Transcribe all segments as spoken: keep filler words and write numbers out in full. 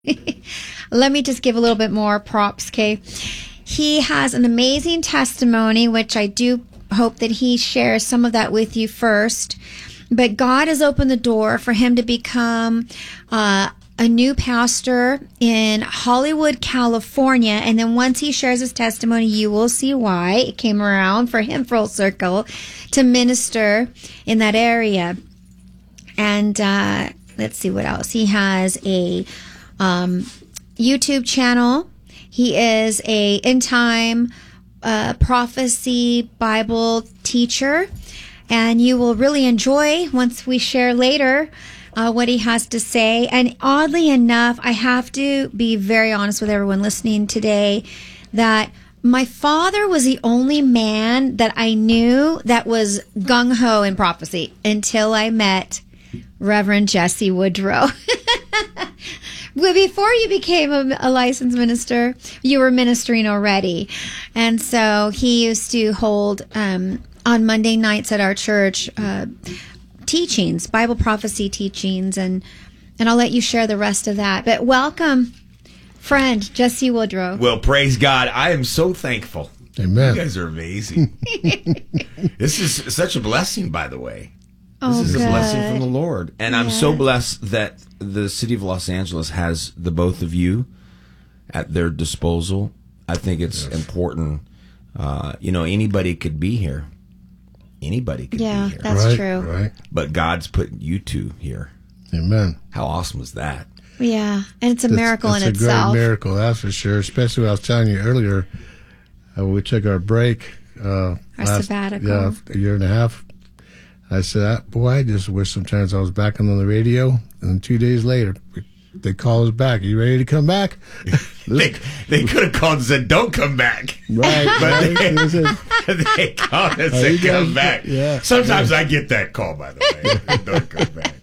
Let me just give a little bit more props, Kay. He has an amazing testimony, which I do hope that he shares some of that with you first. But God has opened the door for him to become uh, a new pastor in Hollywood, California. And then once he shares his testimony, you will see why it came around for him full circle to minister in that area. And uh, let's see what else. He has a um, YouTube channel. He is a end-time uh, prophecy Bible teacher. And you will really enjoy, once we share later, uh, what he has to say. And oddly enough, I have to be very honest with everyone listening today, that my father was the only man that I knew that was gung-ho in prophecy until I met Reverend Jesse Woodrow. Well, before you became a, a licensed minister, you were ministering already. And so he used to hold... Um, on Monday nights at our church, uh, teachings, Bible prophecy teachings, and and I'll let you share the rest of that. But welcome, friend Jesse Woodrow. Well, praise God. I am so thankful. Amen. You guys are amazing. This is such a blessing, by the way. This Oh, is good. a blessing from the Lord. And I'm so Yes. blessed that the city of Los Angeles has the both of you at their disposal. I think it's Yes. important. Uh, you know, anybody could be here. Anybody could Yeah, be here. that's right, true. Right. But God's put you two here. Amen. How awesome was that? Yeah, and it's a That's- miracle that's in a itself. great miracle, that's for sure. Especially what I was telling you earlier. Uh, we took our break. Uh, Our sabbatical. Yeah, a year and a half. I said, "Ah, boy, I just wish sometimes I was back on the radio. And two days later, they call us back. Are you ready to come back? They, they could have called and said, don't come back. Right. But right. they, They said, they called and Are said, you guys- come back. yeah. Sometimes I get that call, by the way. Don't come back.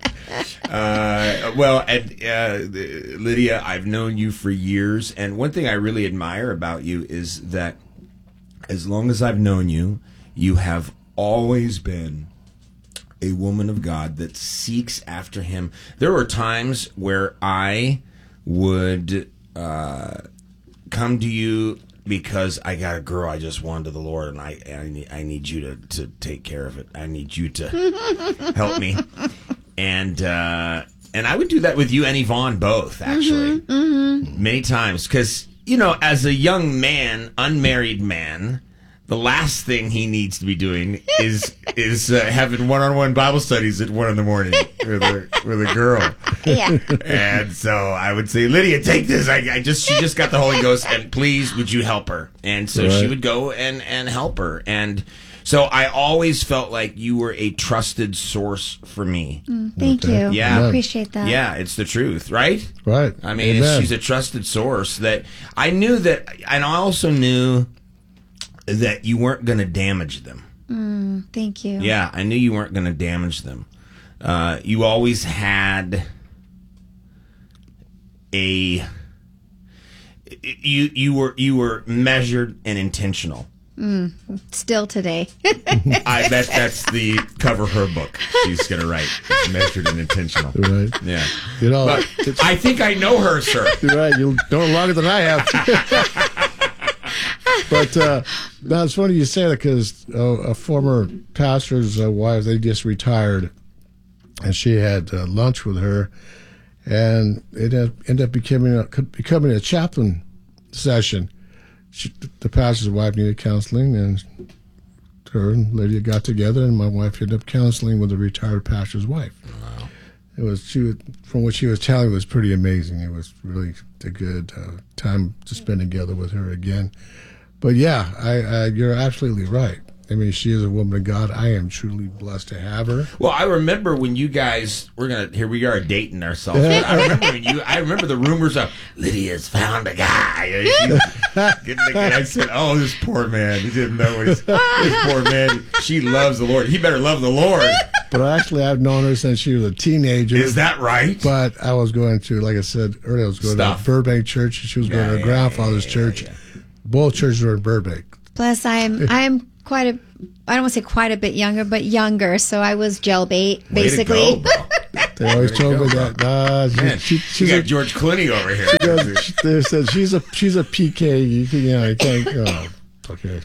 Uh, well, and, uh, Lydia, I've known you for years. And one thing I really admire about you is that as long as I've known you, you have always been a woman of God that seeks after him. There were times where I would uh, come to you because I got a girl I just won to the Lord, and I I need, I need you to, to take care of it. I need you to help me. And uh, and I would do that with you and Yvonne both, actually, Mm-hmm, mm-hmm. many times. Because, you know, as a young man, unmarried man, the last thing he needs to be doing is is uh, having one-on-one Bible studies at one in the morning with a with a girl. Yeah. And so I would say, Lydia, take this. I, I just she just got the Holy Ghost, and please, would you help her? And so she Right. would go and and help her. And so I always felt like you were a trusted source for me. Mm, thank Okay. you. Yeah. I appreciate that. Yeah, it's the truth, right? right. I mean, it's, she's a trusted source that I knew that, and I also knew that you weren't going to damage them. Mm, thank you. Yeah, I knew you weren't going to damage them. Uh, you always had a you you were you were measured and intentional. Mm, still today. I bet that's the cover of her book. She's going to write. It's measured and intentional. Right. Yeah. You know, But it's, I think I know her, sir. you're right. You know it longer than I have. But uh, now it's funny you say that because uh, a former pastor's uh, wife, they just retired, and she had uh, lunch with her, and it had, ended up becoming a, becoming a chaplain session. She, the pastor's wife needed counseling, and her and Lydia got together, and my wife ended up counseling with a retired pastor's wife. Wow. It was she was, from what she was telling me, it was pretty amazing. It was really a good uh, time to spend together with her again. But yeah, I, I, you're absolutely right. I mean, she is a woman of God. I am truly blessed to have her. Well, I remember when you guys we're gonna here we are dating ourselves. I remember when you. I remember the rumors of Lydia's found a guy. Getting the guy. I said, "Oh, this poor man. He didn't know what he's, this poor man. She loves the Lord. He better love the Lord." But actually, I've known her since she was a teenager. Is that right? But I was going to, like I said earlier, I was going Stuff. to Burbank Church, and she was going Yeah, to her yeah, grandfather's yeah, yeah, church. yeah. Both churches were in Burbank. Plus, I'm I'm quite a I don't want to say quite a bit younger, but younger. So I was jailbait, Way to basically. go, bro. They always Where'd it told me go, that. Nah, she, Man, she, you she's got a, George Clooney over here. she goes, she, they said she's a she's a P K. You can, you know, I can't. Oh, okay.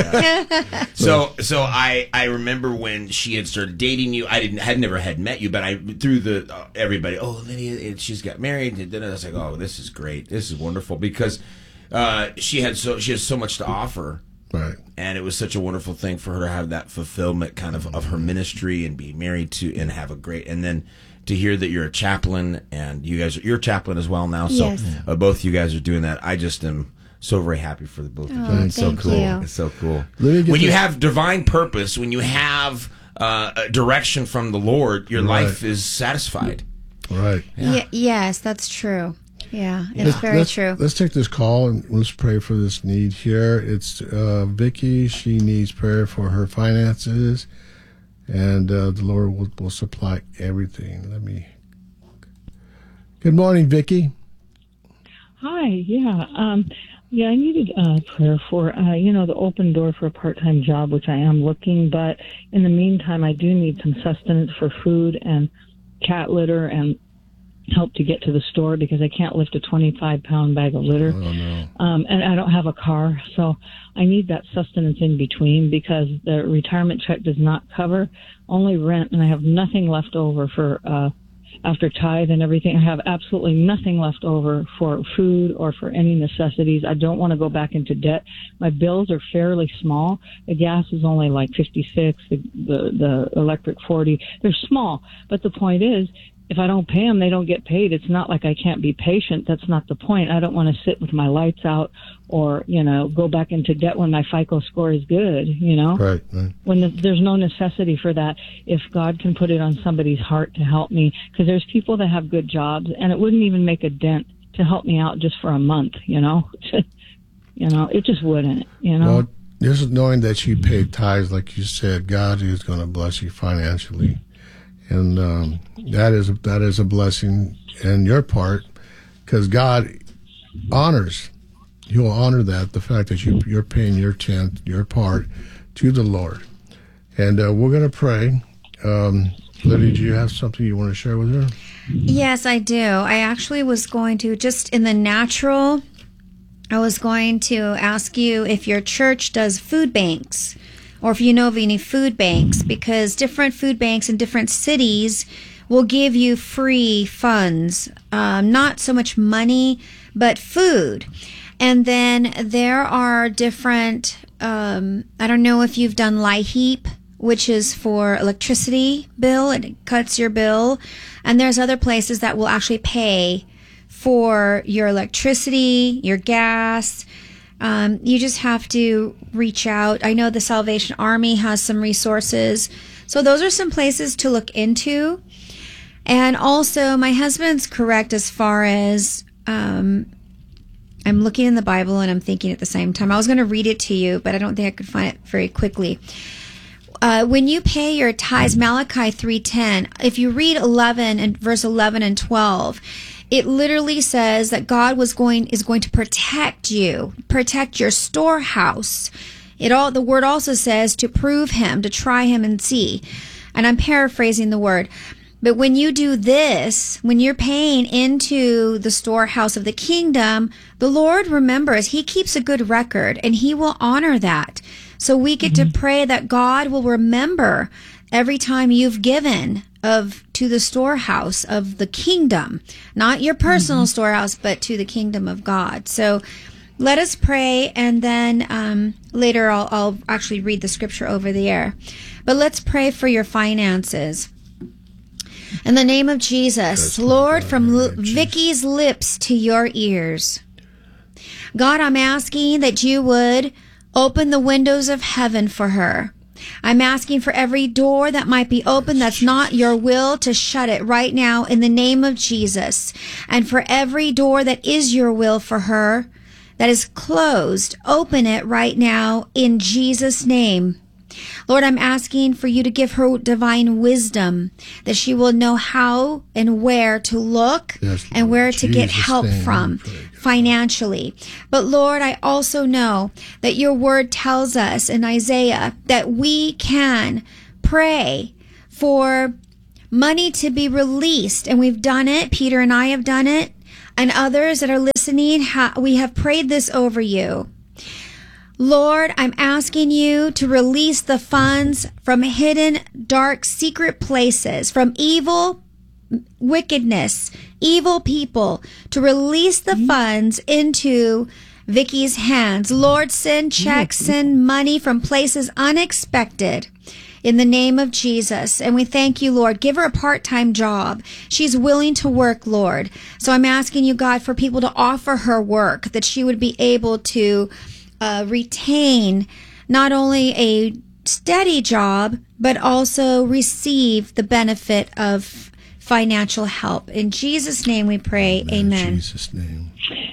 So, so I, I remember when she had started dating you. I didn't had never had met you, but I through the uh, everybody. Oh, Lydia, and she's got married, and then I was like, oh, this is great. This is wonderful because uh, she had so she has so much to offer. Right. And it was such a wonderful thing for her to have that fulfillment kind of of her ministry and be married to and have a great and then to hear that you're a chaplain and you guys are, you're a chaplain as well now. So Yes. uh, both you guys are doing that. I just am so very happy for the both of you. Oh, It's so thank cool. you. It's so cool. Let me get When you this- have divine purpose, when you have uh, a direction from the Lord, your Right. life is satisfied. Right. Y- yes, that's true. Yeah, it's Let's- very let's, true. Let's take this call and let's pray for this need here. It's uh, Vicky. She needs prayer for her finances, and uh, the Lord will, will supply everything. Let me. Good morning, Vicky. Hi, yeah. Um, yeah, I needed uh, prayer for, uh, you know, the open door for a part-time job, which I am looking. But in the meantime, I do need some sustenance for food and cat litter and help to get to the store because I can't lift a twenty-five pound bag of litter. Oh no. Um, and I don't have a car, so I need that sustenance in between because the retirement check does not cover only rent, and I have nothing left over for uh, after tithe and everything. I have absolutely nothing left over for food or for any necessities. I don't want to go back into debt. My bills are fairly small. The gas is only like fifty-six, the the, the electric forty. They're small, but the point is, if I don't pay them, they don't get paid. It's not like I can't be patient. That's not the point. I don't want to sit with my lights out or, you know, go back into debt when my FICO score is good, you know? Right. Right. When the, there's no necessity for that. If God can put it on somebody's heart to help me, because there's people that have good jobs, and it wouldn't even make a dent to help me out just for a month, you know? you know, it just wouldn't, you know? Well, just knowing that you paid tithes, like you said, God is going to bless you financially. And um, that is that is a blessing in your part, because God honors, He will honor that, the fact that you you're paying your tenth, your part, to the Lord. And uh, we're going to pray. Um, Lydia, do you have something you want to share with her? Yes, I do. I actually was going to, just in the natural, I was going to ask you if your church does food banks, or if you know of any food banks, because different food banks in different cities will give you free funds, um, not so much money, but food. And then there are different, um, I don't know if you've done LIHEAP, which is for electricity bill. It cuts your bill. And there's other places that will actually pay for your electricity, your gas. Um, you just have to reach out. I know the Salvation Army has some resources. So those are some places to look into. And also, my husband's correct as far as um, I'm looking in the Bible and I'm thinking at the same time. I was going to read it to you, but I don't think I could find it very quickly. Uh, when you pay your tithes, Malachi three ten, if you read eleven and verse eleven and twelve, it literally says that God was going is going to protect you, protect your storehouse. It all the word also says to prove Him, to try Him and see. And I'm paraphrasing the word. But when you do this, when you're paying into the storehouse of the kingdom, the Lord remembers. He keeps a good record, and He will honor that. So we get mm-hmm. to pray that God will remember every time you've given of to the storehouse of the kingdom, not your personal mm-hmm. storehouse, but to the kingdom of God. So let us pray, and then um, later I'll, I'll actually read the scripture over the air. But let's pray for your finances. In the name of Jesus, Lord, from L- Vicky's lips to your ears. God, I'm asking that you would open the windows of heaven for her. I'm asking for every door that might be open that's not your will to shut it right now in the name of Jesus. And for every door that is your will for her that is closed, open it right now in Jesus' name. Lord, I'm asking for you to give her divine wisdom, that she will know how and where to look yes, and where to Jesus get help from financially. But Lord, I also know that your word tells us in Isaiah that we can pray for money to be released. And we've done it. Peter and I have done it. And others that are listening, ha- we have prayed this over you. Lord, I'm asking you to release the funds from hidden, dark, secret places, from evil, wickedness, evil people, to release the funds into Vicky's hands. Lord, send checks, send money from places unexpected in the name of Jesus. And we thank you, Lord. Give her a part-time job. She's willing to work, Lord. So I'm asking you, God, for people to offer her work, that she would be able to uh, retain not only a steady job, but also receive the benefit of financial help. In Jesus' name we pray. Amen. In Jesus' name.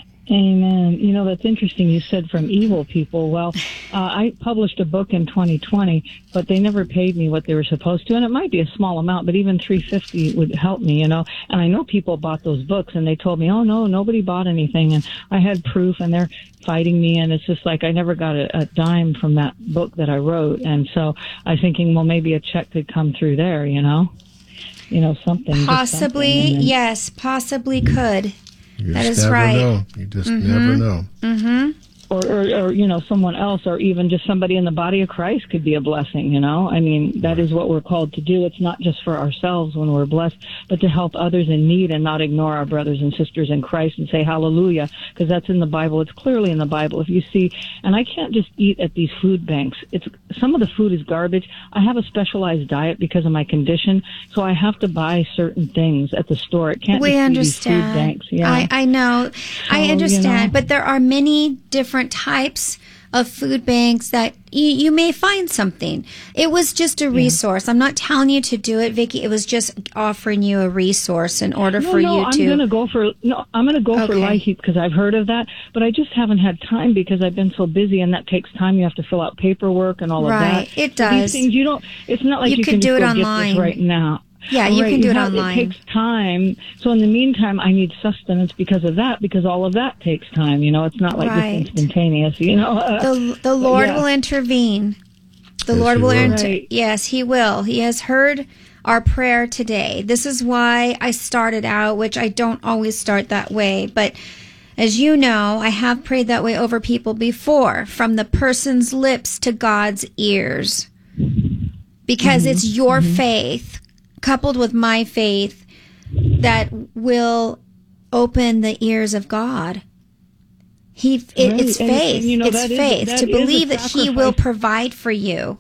Amen. You know, that's interesting. You said from evil people. Well, uh, I published a book in twenty twenty, but they never paid me what they were supposed to. And it might be a small amount, but even three hundred fifty dollars would help me, you know. And I know people bought those books and they told me, oh, no, nobody bought anything. And I had proof and they're fighting me. And it's just like I never got a, a dime from that book that I wrote. And so I was thinking, well, maybe a check could come through there, you know, you know, something. Possibly, something. Then, yes, possibly could. You That just is never right. know. You just Mm-hmm. never know. Mm-hmm. Or, or, or, you know, someone else, or even just somebody in the body of Christ could be a blessing, you know? I mean, that is what we're called to do. It's not just for ourselves when we're blessed, but to help others in need and not ignore our brothers and sisters in Christ and say hallelujah, because that's in the Bible. It's clearly in the Bible. If you see, and I can't just eat at these food banks. It's, some of the food is garbage. I have a specialized diet because of my condition, so I have to buy certain things at the store. It can't We just understand. be these food banks. Yeah. I, I know. I you understand. know. But there are many different types of food banks that you, you may find something. It was just a resource. I'm not telling you to do it, Vicki. It was just offering you a resource in order No, for no, you I'm to. gonna go for no. I'm gonna go for Okay. Light Heat because I've heard of that, but I just haven't had time because I've been so busy, and that takes time. You have to fill out paperwork and all of Right, that. it So does. These things you don't. It's not like You you, can can do just it go get online. this right now. Yeah, you Right, can do it have- online. It takes time. So in the meantime, I need sustenance because of that. Because all of that takes time. You know, it's not like Right. just instantaneous. You know. Uh, the the Lord yeah. will intervene. The Yes, Lord he will will. inter- Right. Yes, he will. He has heard our prayer today. This is why I started out, which I don't always start that way, but as you know, I have prayed that way over people before, from the person's lips to God's ears. Because it's your faith coupled with my faith that will open the ears of God. He, it, Right. it's And- faith. and, you know, it's that is- faith that to is a believe that He will sacrifice. provide for you.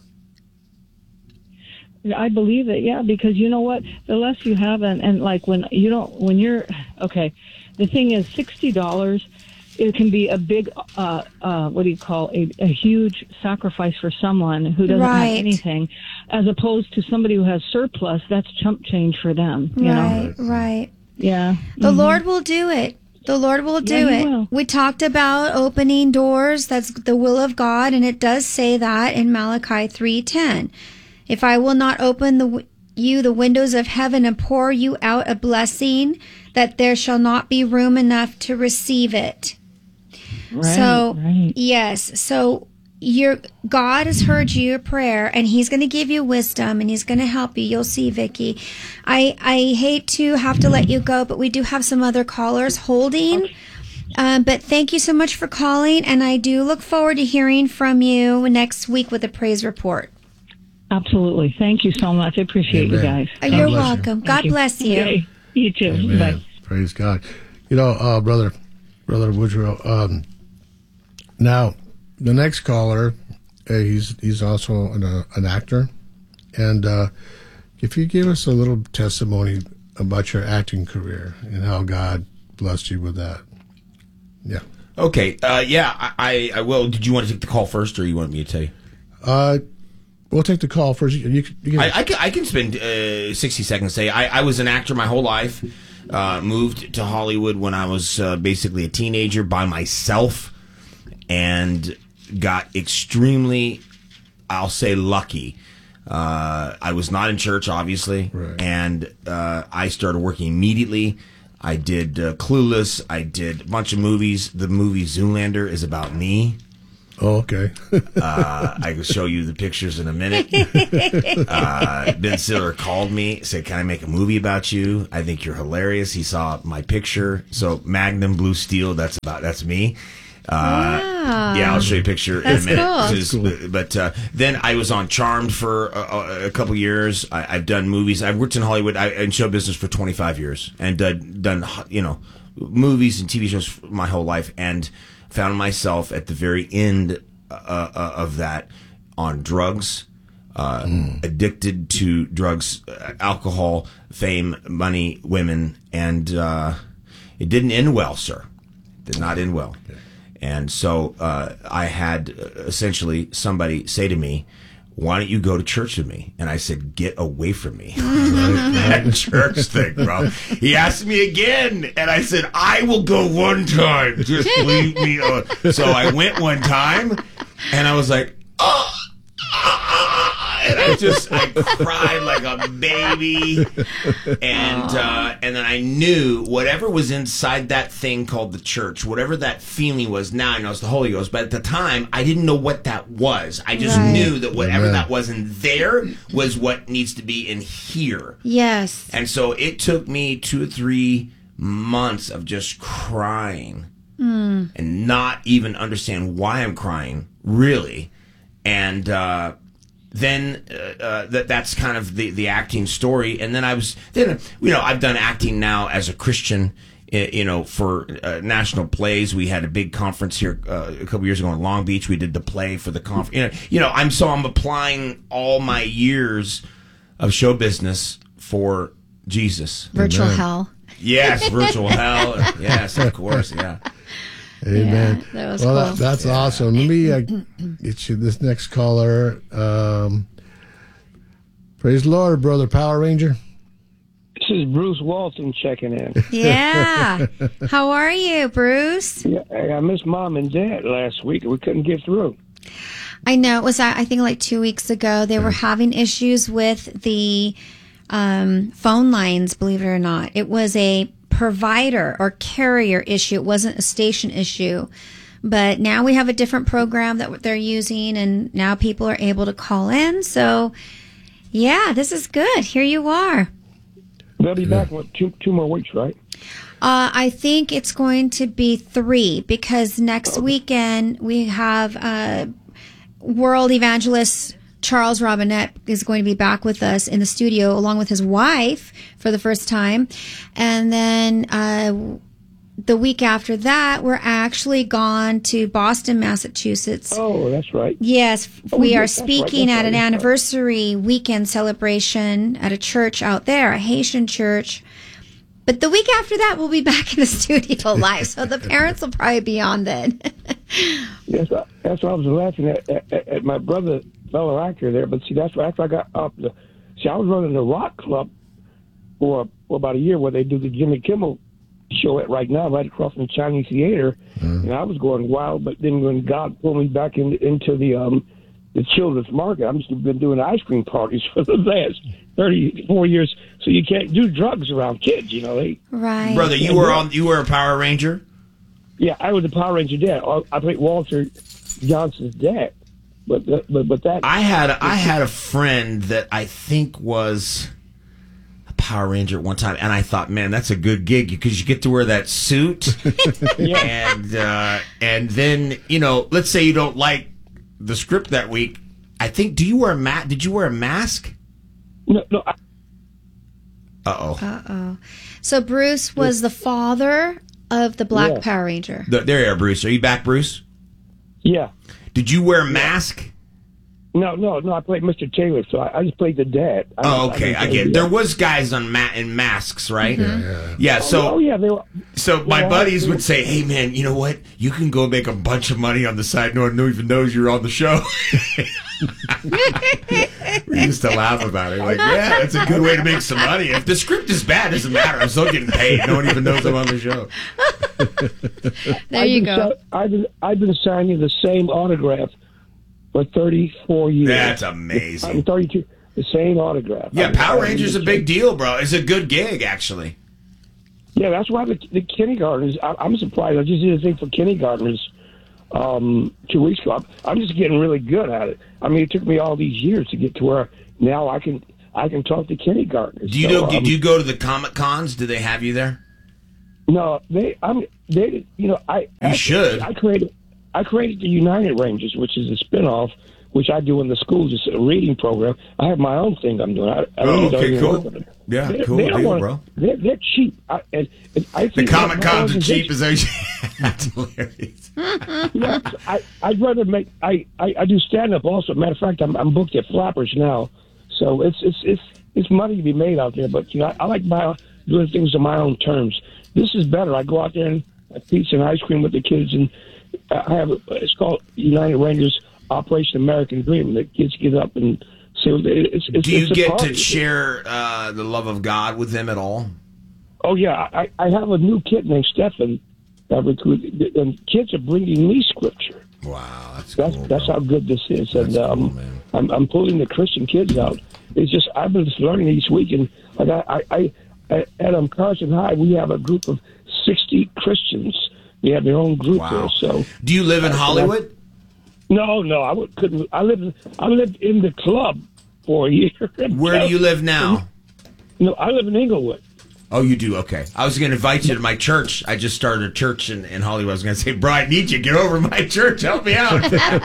I believe it, yeah, because you know what? The less you have, and, and like when you don't, when you're, okay, the thing is sixty dollars, it can be a big, uh, uh, what do you call, a, a huge sacrifice for someone who doesn't Right. have anything, as opposed to somebody who has surplus, that's chump change for them, you know? Right, right. Yeah. The Lord will do it. The Lord will do Yeah, He it. will. We talked about opening doors. That's the will of God, and it does say that in Malachi three ten. If I will not open the w- you the windows of heaven and pour you out a blessing, that there shall not be room enough to receive it. Right, so right. yes, so your God has heard your prayer, and He's going to give you wisdom, and He's going to help you. You'll see, Vicki. I I hate to have to let you go, but we do have some other callers holding. Um, but thank you so much for calling, and I do look forward to hearing from you next week with a praise report. Absolutely. Thank you so much. I appreciate you Amen. guys. Uh, God You're bless you. welcome. God Thank you. bless you. Okay. You too. Amen. Bye. Praise God. You know, uh, brother, brother Woodrow. Um, now, the next caller, uh, he's he's also an, uh, an actor, and uh, if you give us a little testimony about your acting career and how God blessed you with that. Yeah. Okay. Uh, yeah, I, I, I will. Did you want to take the call first, or you want me to tell you? Uh, we'll take the call first. You, you, you can, I, I can I can spend uh, sixty seconds. Say I, I was an actor my whole life. Uh, moved to Hollywood when I was uh, basically a teenager by myself, and got extremely, I'll say, lucky. Uh, I was not in church, obviously, Right. and uh, I started working immediately. I did uh, Clueless. I did a bunch of movies. The movie Zoolander is about me. Oh, okay. uh, I can show you the pictures in a minute. Uh, Ben Stiller called me, said, "Can I make a movie about you? I think you're hilarious." He saw my picture. So Magnum Blue Steel, that's about that's me. Uh, Wow. Yeah, I'll show you a picture That's in a minute. cool. Just- That's But uh, then I was on Charmed for a, a, a couple years. I, I've done movies. I've worked in Hollywood I, in show business for twenty-five years and done, done you know movies and T V shows my whole life, and found myself at the very end uh, uh, of that on drugs, uh, mm. addicted to drugs, uh, alcohol, fame, money, women, and uh, it didn't end well, sir. It did not end well. Okay. And so uh, I had uh, essentially somebody say to me, "Why don't you go to church with me?" And I said, "Get away from me." That church thing, bro. He asked me again, and I said, "I will go one time. Just leave me alone." So I went one time, and I was like, "Oh." And I just, I cried like a baby. And uh, and then I knew whatever was inside that thing called the church, whatever that feeling was, now I know it's the Holy Ghost. But at the time, I didn't know what that was. I just Right. knew that whatever Amen. that was in there was what needs to be in here. Yes. And so it took me two or three months of just crying Mm. and not even understand why I'm crying, really. And uh, then uh, uh, that that's kind of the, the acting story. And then I was, then you know, I've done acting now as a Christian, you know, for uh, national plays. We had a big conference here uh, a couple years ago in Long Beach. We did the play for the conference. You know, you know, I'm so I'm applying all my years of show business for Jesus. Virtual Amen. hell. Yes, virtual hell. Yes, of course. Yeah. Amen. Yeah, that was well, cool. that, that's awesome. Let me uh, get you this next caller. Um, praise the Lord, Brother Power Ranger. This is Bruce Walton checking in. Yeah. How are you, Bruce? Yeah, I missed Mom and Dad last week. We couldn't get through. I know it was, I think, like two weeks ago. They were having issues with the um, phone lines, believe it or not. It was a provider or carrier issue. It wasn't a station issue. But now we have a different program that they're using, and now people are able to call in. So, yeah, this is good. Here you are. They'll be back in what, two, two more weeks, right? Uh, I think it's going to be three because next weekend we have uh, world evangelist Charles Robinette is going to be back with us in the studio along with his wife for the first time. And then uh, the week after that, we're actually gone to Boston, Massachusetts. Oh, that's right. Yes, Oh, we yes, are that's right, speaking that's at an right. anniversary weekend celebration at a church out there, a Haitian church. But the week after that, we'll be back in the studio live, so the parents will probably be on then. Yes, I- that's why I was laughing at, at, at my brother, fellow actor there. But see, that's why after I got up, the, see, I was running the rock club for, for about a year where they do the Jimmy Kimmel show at right now, right across from the Chinese Theater, Mm. and I was going wild. But then when God pulled me back in, into the um, the children's market, I've just been doing ice cream parties for the last thirty-four years. So you can't do drugs around kids, you know. They, Right. Brother, you were on. You were a Power Ranger. yeah, I was the Power Ranger dad. I played Walter Johnson's dad, but but but that I had I had a friend that I think was a Power Ranger at one time, and I thought, man, that's a good gig because you get to wear that suit, and uh, and then you know, let's say you don't like the script that week. I think. Do you wear a ma- Did you wear a mask? no no. I, Uh oh. Uh-oh. So Bruce was the father of the Black Yeah. Power Ranger. There you are, Bruce. Are you back, Bruce? yeah. Did you wear a mask? No, no, no. I played Mister Taylor, so I, I just played the dad. I, Oh, okay, I didn't get play it. the- There was guys on ma- in masks, right? Yeah. Yeah. So. oh yeah, they were. So my Yeah. buddies would say, "Hey man, you know what? You can go make a bunch of money on the side. No one even knows you're on the show." We used to laugh about it. Like, yeah, that's a good way to make some money. If the script is bad, it doesn't matter. I'm still getting paid. No one even knows I'm on the show. There I've you been go. si- I've been I've been signing the same autograph for thirty-four years. That's I'm amazing. thirty-two. The same autograph. Yeah, I'm- Power I'm- Ranger's a big deal, bro. It's a good gig, actually. Yeah, that's why the, the kindergartners. I, I'm surprised. I just did a thing for kindergartners um, two weeks ago. I'm, I'm just getting really good at it. I mean, it took me all these years to get to where now I can I can talk to kindergartners. Do you so, know? um, Do you go to the Comic Cons? Do they have you there? No, they. I'm. They. You know, I. You actually, should. I created. I created the United Rangers, which is a spinoff, which I do in the schools. It's a reading program. I have my own thing I'm doing. I, I Oh, really don't okay, even cool. work with them. Yeah, They- cool they don't deal, wanna- bro. They're, they're cheap. I, and, and I The think Comic my Cons are cheap. organization- Is that that's hilarious? Yeah, I, I'd rather make. I, I, I do stand up also. Matter of fact, I'm, I'm booked at Flappers now, so it's it's it's it's money to be made out there. But you know, I, I like my doing things on my own terms. This is better. I go out there and have pizza and ice cream with the kids, and I have a, it's called United Rangers Operation American Dream. The kids get up and say, it's, it's, Do you it's a get party. to share uh, the love of God with them at all? Oh yeah, I, I have a new kid named Stefan. That recruit, and kids are bringing me scripture. Wow, that's That's cool. that's bro. how good this is, and That's cool, um, man. I'm I'm pulling the Christian kids out. It's just I've been just learning each week, and like I I, I at um, Carson High we have a group of sixty Christians. We have their own group Wow. there. So Do you live in Hollywood? no, no, I would, couldn't. I lived I lived in the club for a year. Where do you live now? No, I live in Inglewood. Oh, you do? Okay. I was going to invite you to my church. I just started a church in, in Hollywood. I was going to say, bro, I need you. Get over to my church. Help me out.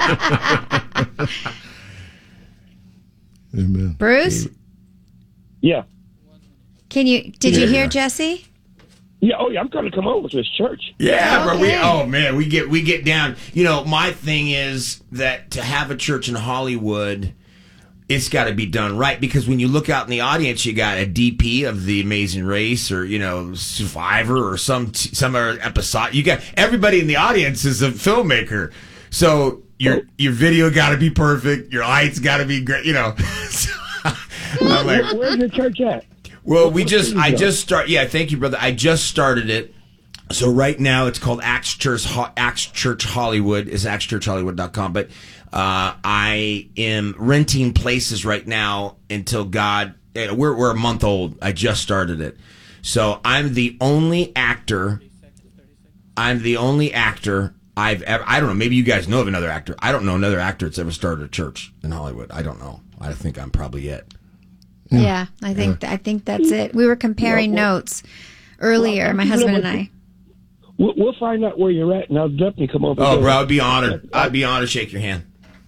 Amen. Bruce, Yeah, can you? Did you Yeah. hear Jesse? yeah. Oh yeah, I'm going to come over to his church. Yeah, bro. We, Okay. oh, man. We get, we get down. You know, my thing is that to have a church in Hollywood, it's got to be done right, because when you look out in the audience, you got a D P of The Amazing Race, or you know, Survivor, or some some other episode. You got everybody in the audience is a filmmaker, so your your video got to be perfect, your lights got to be great. You know, So, I'm like, Where, where's your church at? well, we What just city I is that? just start. Yeah, thank you, brother. I just started it. So right now it's called Acts Church. Ho- Acts Church Hollywood is acts church hollywood dot com. But uh, I am renting places right now until God. eh, We're we're a month old. I just started it, so I'm the only actor. I'm the only actor I've ever. I don't know. Maybe you guys know of another actor. I don't know another actor that's ever started a church in Hollywood. I don't know. I think I'm probably it. Yeah, I think I think that's it. We were comparing Yeah, well- notes earlier, my you know husband what- and I. We'll, we'll find out where you're at, and I'll definitely come over. Oh, there. bro, I'd be honored. I'd be honored to shake your hand.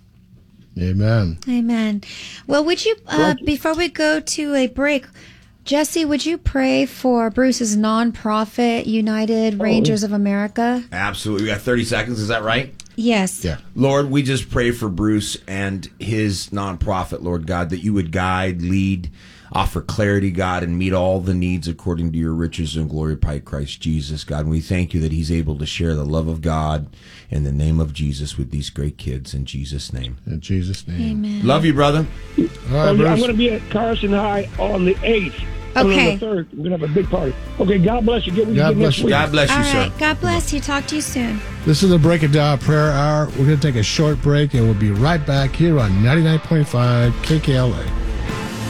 Amen. Amen. Well, would you, uh, before we go to a break, Jesse, would you pray for Bruce's nonprofit, United Rangers of America? Absolutely. We got thirty seconds. Is that right? Yes. Yeah. Lord, we just pray for Bruce and his nonprofit, Lord God, that you would guide, lead, offer clarity, God, and meet all the needs according to your riches and glory by Christ Jesus, God. And we thank you that he's able to share the love of God in the name of Jesus with these great kids, in Jesus' name. In Jesus' name. Amen. Love you, brother. All right, Oh, yeah, I'm Bruce. going to be at Carson High on the eighth. I'm Okay. on the third. We're going to have a big party. Okay, God bless you. Get what God you get bless next you. week. God bless you, All sir. right. God bless you. Talk to you soon. This is the Break It Down Prayer Hour. We're going to take a short break, and we'll be right back here on ninety-nine point five K K L A.